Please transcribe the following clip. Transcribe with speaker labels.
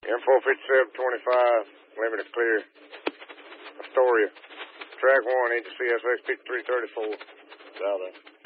Speaker 1: Info 5725, limited clear. Astoria. Track 1, into CSX 5334. South end.